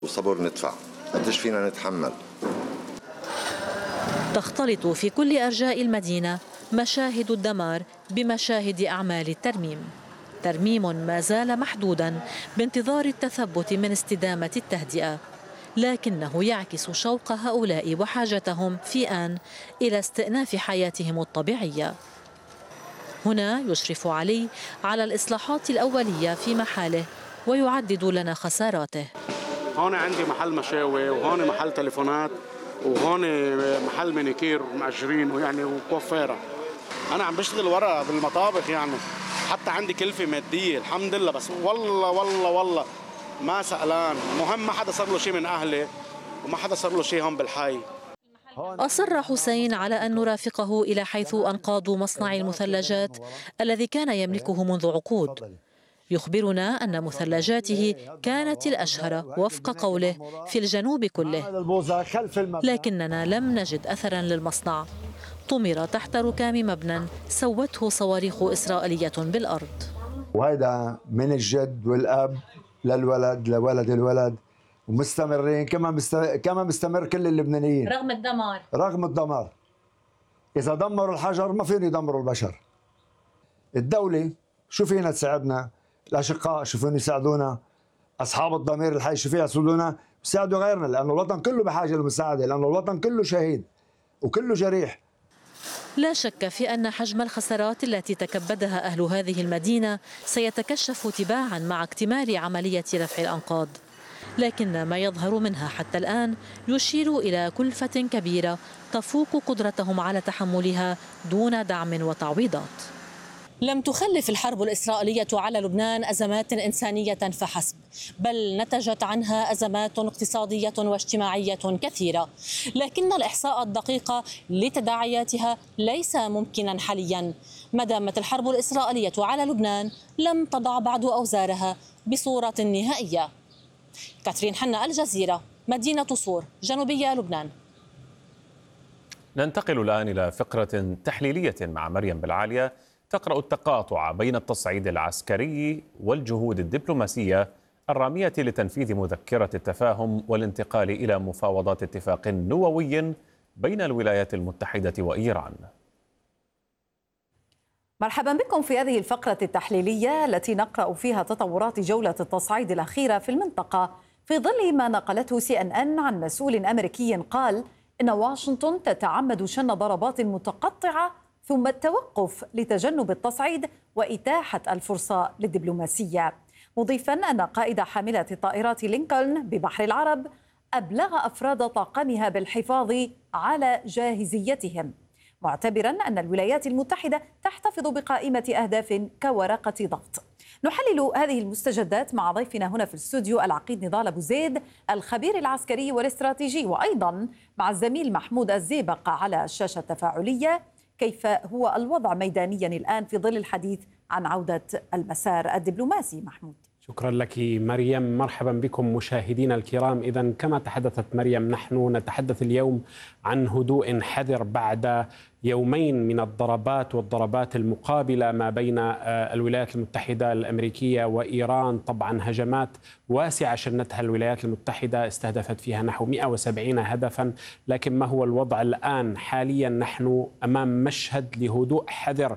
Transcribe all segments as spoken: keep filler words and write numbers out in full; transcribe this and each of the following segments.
وصبر ندفع، قديش فينا نتحمل. تختلط في كل أرجاء المدينة مشاهد الدمار بمشاهد أعمال الترميم. ترميم ما زال محدودا بانتظار التثبت من استدامة التهدئة، لكنه يعكس شوق هؤلاء وحاجتهم في آن إلى استئناف حياتهم الطبيعية. هنا يشرف علي على الإصلاحات الأولية في محاله ويعدد لنا خساراته. هون عندي محل مشاوي، وهون محل تليفونات، وهون محل مانيكير مأجرين ويعني وكوافيرة. أنا عم بشتغل ورا بالمطابخ يعني، حتى عندي كلفة مادية الحمد لله، بس والله والله والله ما سألان. مهم ما حدا صار له شيء من أهلي وما حدا صار له شيء هون بالحي. أصر حسين على أن نرافقه إلى حيث أنقاض مصنع المثلجات الذي كان يملكه منذ عقود. يخبرنا أن مثلجاته كانت الأشهر وفق قوله في الجنوب كله، لكننا لم نجد أثرا للمصنع. طمر تحت ركام مبنى سوته صواريخ إسرائيلية بالأرض. وهذا من الجد والأب للولد لولد الولد، ومستمرين كما مستمر كما مستمر كل اللبنانيين رغم الدمار. رغم الدمار. إذا دمروا الحجر ما فين يدمروا البشر. الدولة شو فينا تساعدنا؟ الأشقاء شو فين يساعدونا؟ أصحاب الضمير الحي شو فيها يساعدونا؟ يساعدوا غيرنا، لأنه الوطن كله بحاجة للمساعدة، لأنه الوطن كله شهيد وكله جريح. لا شك في أن حجم الخسارات التي تكبدها أهل هذه المدينة سيتكشف تباعا مع اكتمال عملية رفع الأنقاض، لكن ما يظهر منها حتى الآن يشير إلى كلفة كبيرة تفوق قدرتهم على تحملها دون دعم وتعويضات. لم تخلف الحرب الإسرائيلية على لبنان أزمات إنسانية فحسب، بل نتجت عنها أزمات اقتصادية واجتماعية كثيرة، لكن الإحصاء الدقيق لتداعياتها ليس ممكنا حاليا ما دامت الحرب الإسرائيلية على لبنان لم تضع بعد أوزارها بصورة نهائية. كاترين حنا، الجزيرة، مدينة صور، جنوبية لبنان. ننتقل الآن إلى فقرة تحليلية مع مريم بالعالية تقرأ التقاطع بين التصعيد العسكري والجهود الدبلوماسية الرامية لتنفيذ مذكرة التفاهم والانتقال إلى مفاوضات اتفاق نووي بين الولايات المتحدة وإيران. مرحبا بكم في هذه الفقرة التحليلية التي نقرأ فيها تطورات جولة التصعيد الأخيرة في المنطقة في ظل ما نقلته سي إن إن عن مسؤول أمريكي قال إن واشنطن تتعمد شن ضربات متقطعة ثم التوقف لتجنب التصعيد وإتاحة الفرصة للدبلوماسية، مضيفا أن قائد حاملة الطائرات لينكولن ببحر العرب أبلغ أفراد طاقمها بالحفاظ على جاهزيتهم، معتبرا أن الولايات المتحدة تحتفظ بقائمة أهداف كورقة ضغط. نحلل هذه المستجدات مع ضيفنا هنا في الاستوديو العقيد نضال أبو زيد الخبير العسكري والاستراتيجي، وأيضا مع الزميل محمود الزيبق على الشاشة التفاعلية. كيف هو الوضع ميدانيا الآن في ظل الحديث عن عودة المسار الدبلوماسي؟ محمود. شكرا لك مريم، مرحبا بكم مشاهدينا الكرام. إذن كما تحدثت مريم، نحن نتحدث اليوم عن هدوء حذر بعد يومين من الضربات والضربات المقابلة ما بين الولايات المتحدة الأمريكية وإيران. طبعا هجمات واسعة شنتها الولايات المتحدة استهدفت فيها نحو مئة وسبعين هدفا، لكن ما هو الوضع الآن؟ حاليا نحن أمام مشهد لهدوء حذر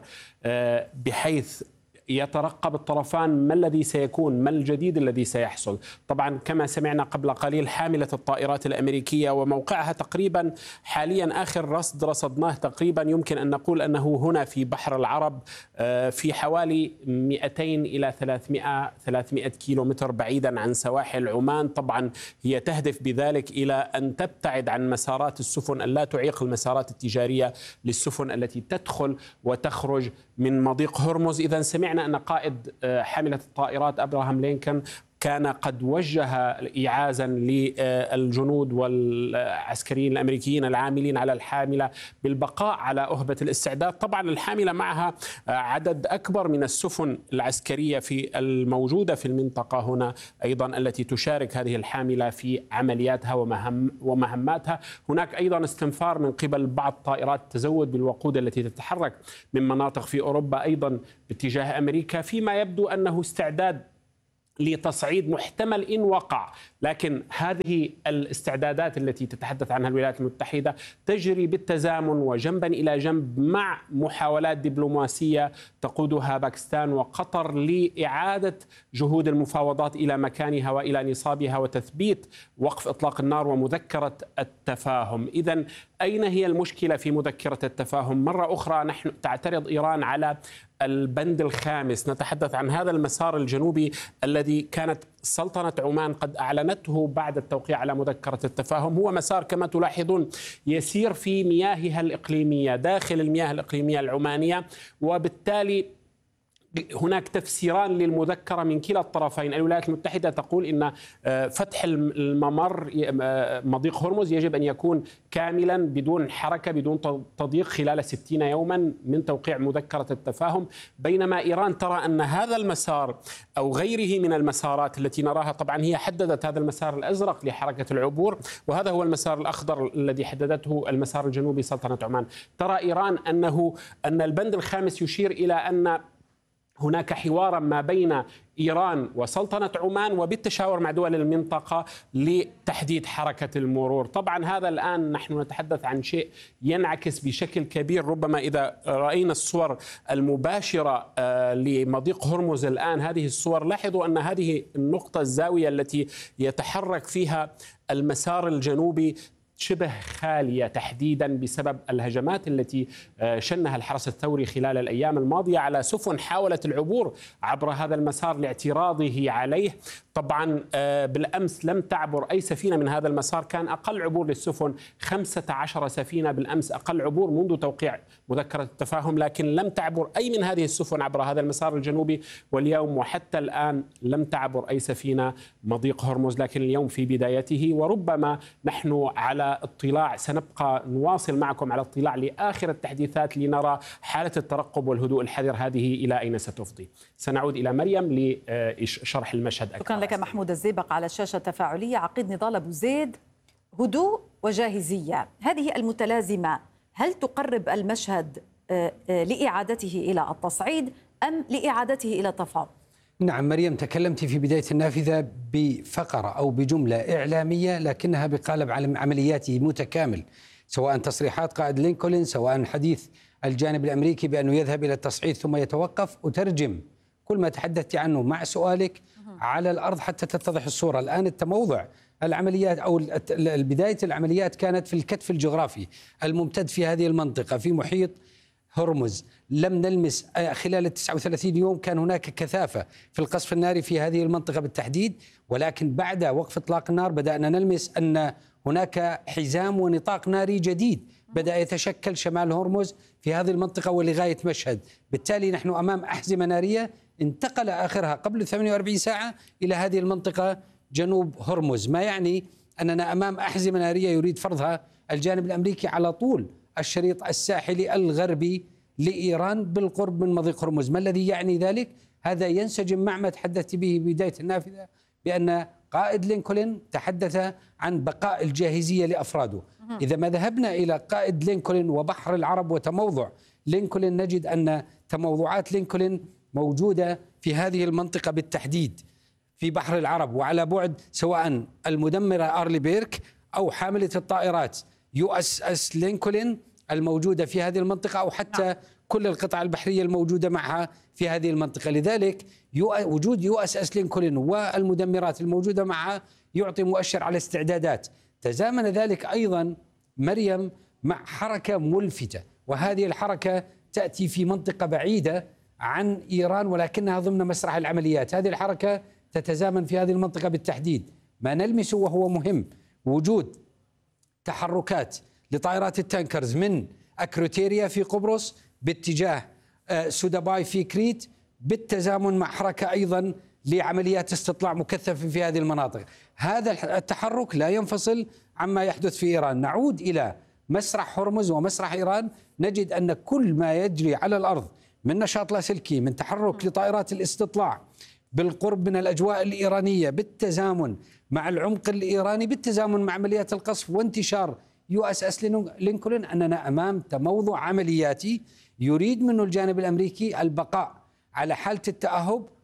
بحيث يترقب الطرفان ما الذي سيكون، ما الجديد الذي سيحصل. طبعا كما سمعنا قبل قليل حاملة الطائرات الأمريكية وموقعها تقريبا حاليا آخر رصد رصدناه تقريبا يمكن أن نقول أنه هنا في بحر العرب في حوالي مئتين إلى ثلاثمئة كيلومتر بعيدا عن سواحل عمان. طبعا هي تهدف بذلك إلى أن تبتعد عن مسارات السفن، أن لا تعيق المسارات التجارية للسفن التي تدخل وتخرج من مضيق هرمز. إذا سمعنا أن قائد حاملة الطائرات أبراهام لينكولن كان قد وجه إيعازا للجنود والعسكريين الأمريكيين العاملين على الحاملة بالبقاء على أهبة الاستعداد. طبعا الحاملة معها عدد أكبر من السفن العسكرية في الموجودة في المنطقة هنا أيضا التي تشارك هذه الحاملة في عملياتها ومهم ومهماتها. هناك أيضا استنفار من قبل بعض طائرات التزود بالوقود التي تتحرك من مناطق في أوروبا أيضا باتجاه أمريكا، فيما يبدو أنه استعداد لتصعيد محتمل إن وقع، لكن هذه الاستعدادات التي تتحدث عنها الولايات المتحدة تجري بالتزامن وجنبا إلى جنب مع محاولات دبلوماسية تقودها باكستان وقطر لإعادة جهود المفاوضات إلى مكانها وإلى نصابها وتثبيت وقف إطلاق النار ومذكرة التفاهم. إذن أين هي المشكلة في مذكرة التفاهم؟ مرة أخرى نحن تعترض إيران على البند الخامس. نتحدث عن هذا المسار الجنوبي الذي كانت سلطنة عمان قد أعلنته بعد التوقيع على مذكرة التفاهم. هو مسار كما تلاحظون يسير في مياهها الإقليمية داخل المياه الإقليمية العمانية، وبالتالي هناك تفسيران للمذكرة من كلا الطرفين. الولايات المتحدة تقول إن فتح الممر مضيق هرمز يجب أن يكون كاملا بدون حركة بدون تضييق خلال ستين يوما من توقيع مذكرة التفاهم، بينما إيران ترى أن هذا المسار أو غيره من المسارات التي نراها، طبعا هي حددت هذا المسار الأزرق لحركة العبور وهذا هو المسار الأخضر الذي حددته المسار الجنوبي سلطنة عمان. ترى إيران أنه أن البند الخامس يشير إلى أن هناك حوارا ما بين إيران وسلطنة عمان وبالتشاور مع دول المنطقة لتحديد حركة المرور. طبعا هذا الآن نحن نتحدث عن شيء ينعكس بشكل كبير، ربما إذا رأينا الصور المباشرة لمضيق هرمز الآن، هذه الصور لاحظوا أن هذه النقطة الزاوية التي يتحرك فيها المسار الجنوبي شبه خالية تحديدا بسبب الهجمات التي شنها الحرس الثوري خلال الأيام الماضية على سفن حاولت العبور عبر هذا المسار لاعتراضه عليه. طبعا بالأمس لم تعبر أي سفينة من هذا المسار، كان أقل عبور للسفن خمسة عشر سفينة بالأمس، أقل عبور منذ توقيع مذكرة التفاهم، لكن لم تعبر أي من هذه السفن عبر هذا المسار الجنوبي. واليوم وحتى الآن لم تعبر أي سفينة مضيق هرمز، لكن اليوم في بدايته، وربما نحن على اطلاع سنبقى نواصل معكم على اطلاع لآخر التحديثات لنرى حالة الترقب والهدوء الحذر هذه إلى أين ستفضي. سنعود إلى مريم لشرح المشهد أكثر. شكرا لك محمود الزيبق. على الشاشة التفاعلية عقيد نضال أبو زيد، هدوء وجاهزية، هذه المتلازمة هل تقرب المشهد لإعادته إلى التصعيد أم لإعادته إلى التفاوض؟ نعم مريم، تكلمت في بداية النافذة بفقرة أو بجملة إعلامية لكنها بقالب عملياتي متكامل، سواء تصريحات قائد لينكولن، سواء حديث الجانب الأمريكي بأنه يذهب إلى التصعيد ثم يتوقف. أترجم كل ما تحدثت عنه مع سؤالك على الأرض حتى تتضح الصورة. الآن التموضع العمليات أو بداية العمليات كانت في الكتف الجغرافي الممتد في هذه المنطقة في محيط هرمز. لم نلمس خلال التسعة وثلاثين يوم، كان هناك كثافة في القصف الناري في هذه المنطقة بالتحديد، ولكن بعد وقف إطلاق النار بدأنا نلمس أن هناك حزام ونطاق ناري جديد بدأ يتشكل شمال هرمز في هذه المنطقة ولغاية مشهد. بالتالي نحن أمام أحزمة نارية انتقل آخرها قبل ثمانية وأربعين ساعة إلى هذه المنطقة جنوب هرمز، ما يعني أننا أمام أحزمة نارية يريد فرضها الجانب الأمريكي على طول الشريط الساحلي الغربي لإيران بالقرب من مضيق هرمز. ما الذي يعني ذلك؟ هذا ينسجم مع ما تحدثت به بداية النافذة بأن قائد لينكولن تحدث عن بقاء الجاهزية لأفراده. إذا ما ذهبنا إلى قائد لينكولن وبحر العرب وتموضع لينكولن نجد أن تموضعات لينكولن موجودة في هذه المنطقة بالتحديد في بحر العرب، وعلى بعد سواء المدمرة أرلي بيرك أو حاملة الطائرات يو اس اس لينكولن الموجودة في هذه المنطقة، أو حتى كل القطع البحرية الموجودة معها في هذه المنطقة. لذلك وجود يو اس اس لينكولن والمدمرات الموجودة معها يعطي مؤشر على استعدادات. تزامن ذلك أيضا مريم مع حركة ملفتة، وهذه الحركة تأتي في منطقة بعيدة عن إيران ولكنها ضمن مسرح العمليات. هذه الحركة تتزامن في هذه المنطقة بالتحديد. ما نلمسه وهو مهم وجود تحركات لطائرات التانكرز من أكروتيريا في قبرص باتجاه سوداباي في كريت، بالتزامن مع حركة أيضا لعمليات استطلاع مكثفة في هذه المناطق. هذا التحرك لا ينفصل عما يحدث في إيران. نعود إلى مسرح هرمز ومسرح إيران، نجد أن كل ما يجري على الأرض من نشاط لاسلكي، من تحرك لطائرات الاستطلاع بالقرب من الأجواء الإيرانية بالتزامن مع العمق الإيراني، بالتزامن مع عمليات القصف وانتشار يو اس اس لينكولن، أننا أمام تموضع عملياتي يريد منه الجانب الأمريكي البقاء على حالة التأهب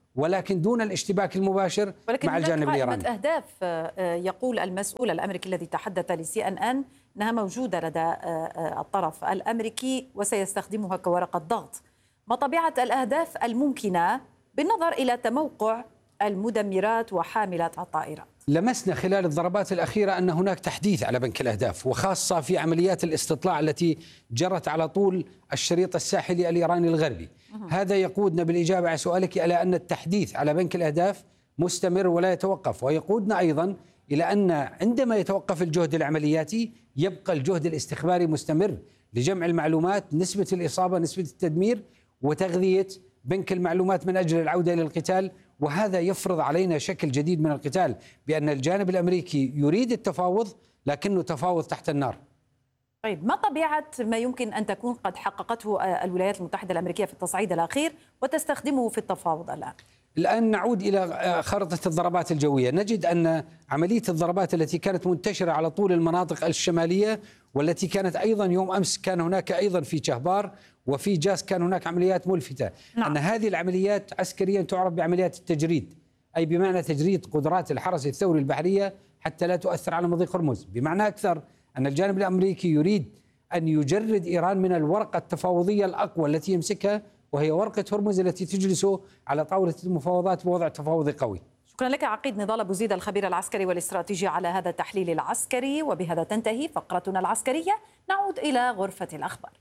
ولكن دون الاشتباك المباشر ولكن مع الجانب الإيراني. أهداف يقول المسؤول الأمريكي الذي تحدث لسي أن أن أنها موجودة لدى الطرف الأمريكي وسيستخدمها كورقة ضغط. ما طبيعة الأهداف الممكنة بالنظر إلى تموقع المدمرات وحاملات الطائرات؟ لمسنا خلال الضربات الأخيرة أن هناك تحديث على بنك الأهداف، وخاصة في عمليات الاستطلاع التي جرت على طول الشريط الساحلي الإيراني الغربي. هذا يقودنا بالإجابة على سؤالك إلى أن التحديث على بنك الأهداف مستمر ولا يتوقف، ويقودنا أيضا إلى أن عندما يتوقف الجهد العملياتي يبقى الجهد الاستخباري مستمر لجمع المعلومات، نسبة الإصابة، نسبة التدمير، وتغذية بنك المعلومات من أجل العودة إلى القتال. وهذا يفرض علينا شكل جديد من القتال، بأن الجانب الأمريكي يريد التفاوض لكنه تفاوض تحت النار. طيب، ما طبيعة ما يمكن أن تكون قد حققته الولايات المتحدة الأمريكية في التصعيد الأخير وتستخدمه في التفاوض الآن؟ الآن نعود إلى خارطة الضربات الجوية، نجد أن عملية الضربات التي كانت منتشرة على طول المناطق الشمالية، والتي كانت أيضا يوم أمس كان هناك أيضا في شهبار وفي جاس كان هناك عمليات ملفتة. نعم. أن هذه العمليات عسكريا تعرف بعمليات التجريد، أي بمعنى تجريد قدرات الحرس الثوري البحرية حتى لا تؤثر على مضيق هرمز. بمعنى أكثر أن الجانب الأمريكي يريد أن يجرد إيران من الورقة التفاوضية الأقوى التي يمسكها، وهي ورقة هرمز التي تجلس على طاولة المفاوضات بوضع تفاوضي قوي. شكرا لك عقيد نضال أبو زيد الخبير العسكري والاستراتيجي على هذا التحليل العسكري. وبهذا تنتهي فقرتنا العسكرية، نعود إلى غرفة الأخبار.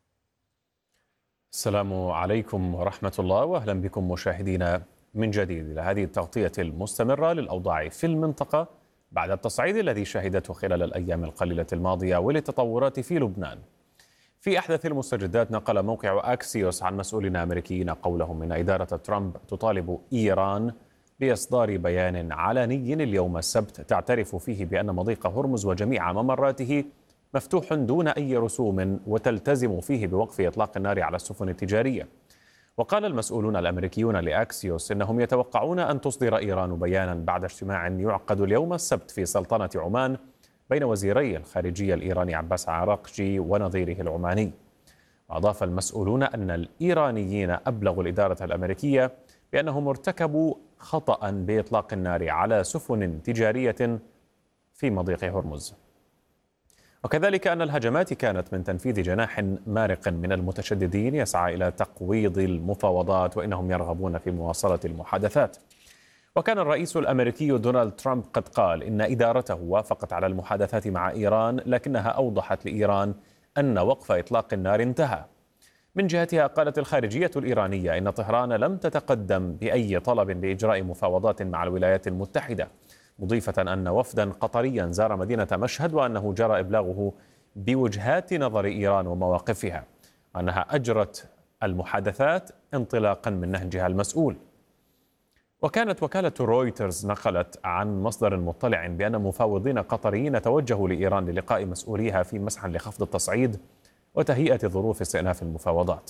السلام عليكم ورحمة الله، وأهلا بكم مشاهدينا من جديد إلى هذه التغطية المستمرة للأوضاع في المنطقة بعد التصعيد الذي شهدته خلال الأيام القليلة الماضية وللتطورات في لبنان. في أحدث المستجدات نقل موقع أكسيوس عن مسؤولين أمريكيين قولهم إن إدارة ترامب تطالب إيران بإصدار بيان علني اليوم السبت تعترف فيه بأن مضيق هرمز وجميع ممراته مفتوح دون أي رسوم، وتلتزم فيه بوقف إطلاق النار على السفن التجارية. وقال المسؤولون الأمريكيون لأكسيوس إنهم يتوقعون أن تصدر إيران بيانا بعد اجتماع يعقد اليوم السبت في سلطنة عمان بين وزيري الخارجية الإيراني عباس عراقجي ونظيره العماني. وأضاف المسؤولون أن الإيرانيين أبلغوا الإدارة الأمريكية بأنهم ارتكبوا خطأ بإطلاق النار على سفن تجارية في مضيق هرمز، وكذلك أن الهجمات كانت من تنفيذ جناح مارق من المتشددين يسعى إلى تقويض المفاوضات، وإنهم يرغبون في مواصلة المحادثات. وكان الرئيس الأمريكي دونالد ترامب قد قال إن إدارته وافقت على المحادثات مع إيران، لكنها أوضحت لإيران أن وقف إطلاق النار انتهى. من جهتها قالت الخارجية الإيرانية إن طهران لم تتقدم بأي طلب لإجراء مفاوضات مع الولايات المتحدة، مضيفة أن وفدا قطريا زار مدينة مشهد وأنه جرى إبلاغه بوجهات نظر إيران ومواقفها، وأنها أجرت المحادثات انطلاقا من نهجها المسؤول. وكانت وكالة رويترز نقلت عن مصدر مطلع بأن مفاوضين قطريين توجهوا لإيران للقاء مسؤوليها في مسعى لخفض التصعيد وتهيئة ظروف استئناف المفاوضات.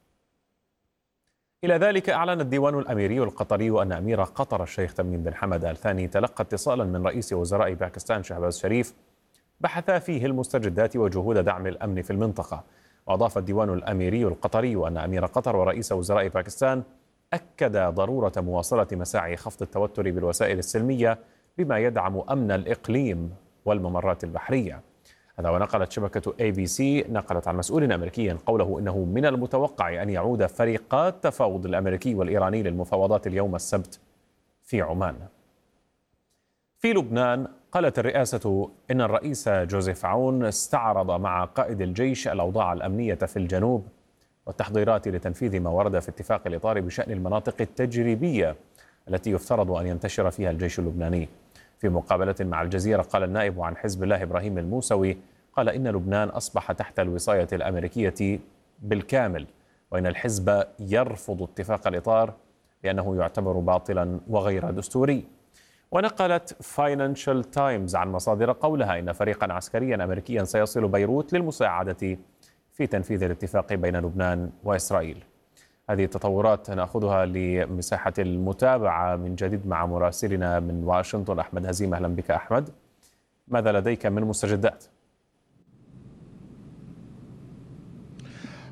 إلى ذلك أعلن الديوان الأميري القطري أن أمير قطر الشيخ تميم بن حمد آل ثاني تلقى اتصالا من رئيس وزراء باكستان شهباز شريف بحث فيه المستجدات وجهود دعم الأمن في المنطقة. وأضاف الديوان الأميري القطري أن أمير قطر ورئيس وزراء باكستان أكد ضرورة مواصلة مساعي خفض التوتر بالوسائل السلمية بما يدعم أمن الإقليم والممرات البحرية. هذا ونقلت شبكة إيه بي سي نقلت عن مسؤول أمريكي قوله إنه من المتوقع أن يعود فريقا التفاوض الأمريكي والإيراني للمفاوضات اليوم السبت في عمان. في لبنان قالت الرئاسة إن الرئيس جوزيف عون استعرض مع قائد الجيش الأوضاع الأمنية في الجنوب والتحضيرات لتنفيذ ما ورد في اتفاق الإطار بشأن المناطق التجريبية التي يفترض أن ينتشر فيها الجيش اللبناني. في مقابلة مع الجزيرة قال النائب عن حزب الله إبراهيم الموسوي قال إن لبنان أصبح تحت الوصاية الأمريكية بالكامل، وإن الحزب يرفض اتفاق الإطار لأنه يعتبر باطلا وغير دستوري. ونقلت فاينانشال تايمز عن مصادر قولها إن فريقا عسكريا أمريكيا سيصل بيروت للمساعدة في تنفيذ الاتفاق بين لبنان وإسرائيل. هذه التطورات نأخذها لمساحة المتابعة من جديد مع مراسلنا من واشنطن أحمد هزيم. أهلا بك أحمد، ماذا لديك من مستجدات؟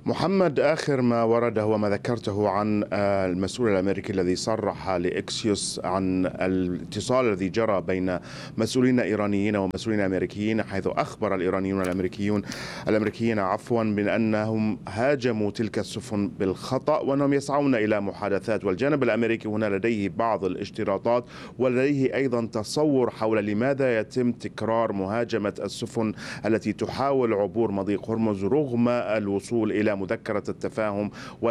محمد، آخر ما ورد هو ما ذكرته عن المسؤول الأمريكي الذي صرح لإكسيوس عن الاتصال الذي جرى بين مسؤولين إيرانيين ومسؤولين أمريكيين، حيث أخبر الإيرانيون الأمريكيون الأمريكيين عفوا بأنهم هاجموا تلك السفن بالخطأ وأنهم يسعون إلى محادثات. والجانب الأمريكي هنا لديه بعض الاشتراطات ولديه أيضا تصور حول لماذا يتم تكرار مهاجمة السفن التي تحاول عبور مضيق هرمز رغم الوصول إلى مذكرة التفاهم